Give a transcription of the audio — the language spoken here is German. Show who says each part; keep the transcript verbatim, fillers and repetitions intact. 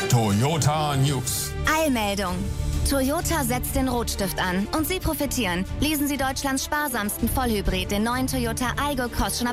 Speaker 1: Toyota News.
Speaker 2: Eilmeldung. Toyota setzt den Rotstift an und Sie profitieren. Lesen Sie Deutschlands sparsamsten Vollhybrid, den neuen Toyota Aygo Cross, schon ab